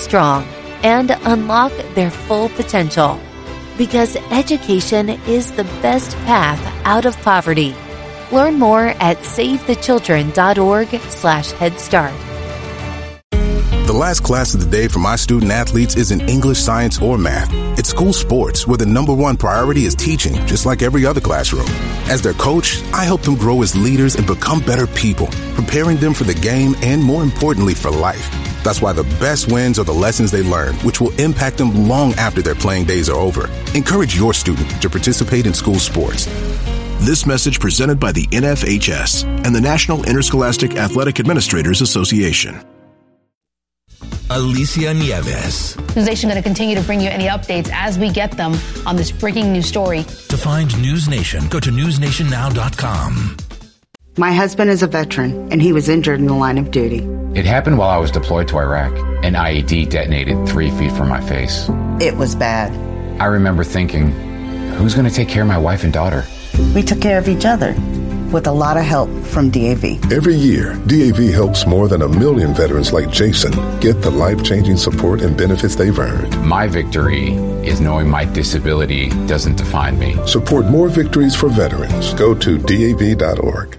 strong and unlock their full potential. Because education is the best path out of poverty. Learn more at SaveTheChildren.org/Head Start. The last class of the day for my student athletes isn't English, science, or math. It's school sports, where the number one priority is teaching, just like every other classroom. As their coach, I help them grow as leaders and become better people, preparing them for the game and, more importantly, for life. That's why the best wins are the lessons they learn, which will impact them long after their playing days are over. Encourage your student to participate in school sports. This message presented by the NFHS and the National Interscholastic Athletic Administrators Association. Alicia Nieves. NewsNation going to continue to bring you any updates as we get them on this breaking news story. To find NewsNation, go to newsnationnow.com. My husband is a veteran, and he was injured in the line of duty. It happened while I was deployed to Iraq. An IED detonated 3 feet from my face. It was bad. I remember thinking, who's going to take care of my wife and daughter? We took care of each other, with a lot of help from DAV. Every year, DAV helps more than 1 million veterans like Jason get the life-changing support and benefits they've earned. My victory is knowing my disability doesn't define me. Support more victories for veterans. Go to DAV.org.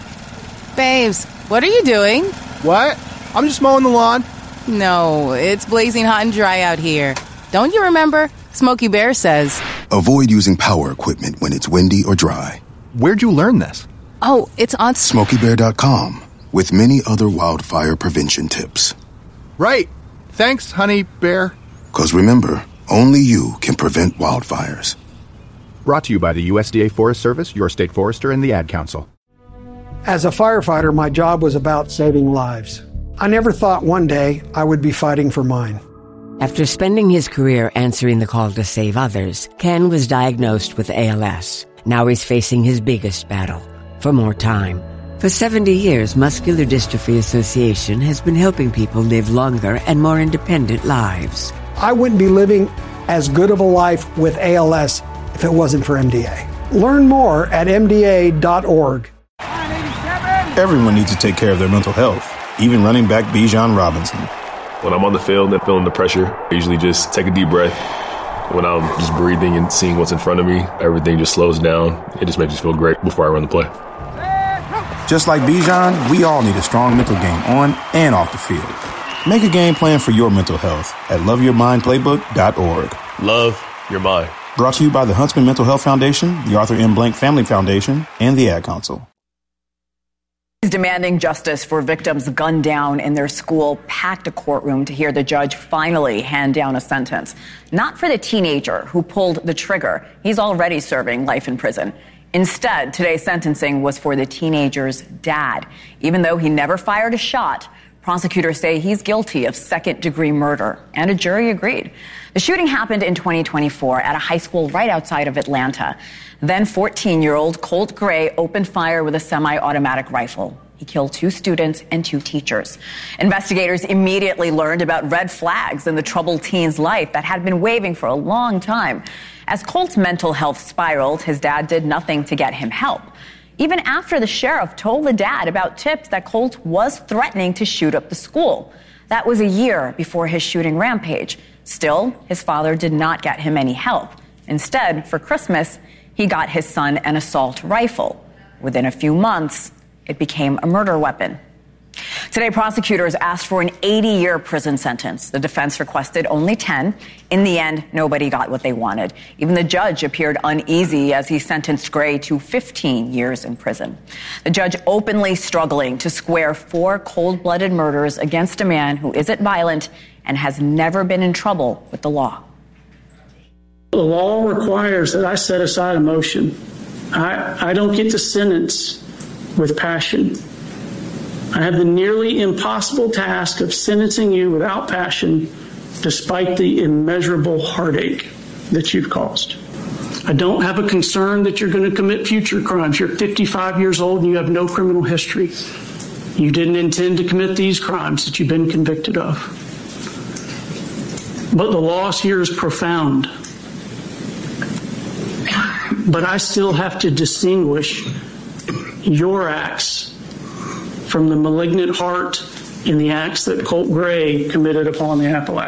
Babes, what are you doing? What? I'm just mowing the lawn. No, it's blazing hot and dry out here. Don't you remember? Smokey Bear says, avoid using power equipment when it's windy or dry. Where'd you learn this? Oh, it's on SmokeyBear.com with many other wildfire prevention tips. Right. Thanks, honey bear. Because remember, only you can prevent wildfires. Brought to you by the USDA Forest Service, your state forester, and the Ad Council. As a firefighter, my job was about saving lives. I never thought one day I would be fighting for mine. After spending his career answering the call to save others, Ken was diagnosed with ALS. Now he's facing his biggest battle, for more time. For 70 years, Muscular Dystrophy Association has been helping people live longer and more independent lives. I wouldn't be living as good of a life with ALS if it wasn't for MDA. Learn more at MDA.org. Everyone needs to take care of their mental health, even running back Bijan Robinson. When I'm on the field and feeling the pressure, I usually just take a deep breath. When I'm just breathing and seeing what's in front of me, everything just slows down. It just makes me feel great before I run the play. Just like Bijan, we all need a strong mental game on and off the field. Make a game plan for your mental health at loveyourmindplaybook.org. Love your mind. Brought to you by the Huntsman Mental Health Foundation, the Arthur M. Blank Family Foundation, and the Ad Council. Demanding justice for victims gunned down in their school packed a courtroom to hear the judge finally hand down a sentence. Not for the teenager who pulled the trigger. He's already serving life in prison. Instead, today's sentencing was for the teenager's dad. Even though he never fired a shot, prosecutors say he's guilty of second-degree murder, and a jury agreed. The shooting happened in 2024 at a high school right outside of Atlanta. Then 14-year-old Colt Gray opened fire with a semi-automatic rifle. He killed 2 students and 2 teachers. Investigators immediately learned about red flags in the troubled teen's life that had been waving for a long time. As Colt's mental health spiraled, his dad did nothing to get him help. Even after the sheriff told the dad about tips that Colt was threatening to shoot up the school. That was a year before his shooting rampage. Still, his father did not get him any help. Instead, for Christmas, he got his son an assault rifle. Within a few months, it became a murder weapon. Today, prosecutors asked for an 80-year prison sentence. The defense requested only 10. In the end, nobody got what they wanted. Even the judge appeared uneasy as he sentenced Gray to 15 years in prison. The judge openly struggling to square 4 cold-blooded murders against a man who isn't violent and has never been in trouble with the law. The law requires that I set aside emotion. I don't get to sentence with passion. I have the nearly impossible task of sentencing you without passion, despite the immeasurable heartache that you've caused. I don't have a concern that you're going to commit future crimes. You're 55 years old and you have no criminal history. You didn't intend to commit these crimes that you've been convicted of. But the loss here is profound. But I still have to distinguish your acts from the malignant heart in the acts that Colt Gray committed upon the Appalachians.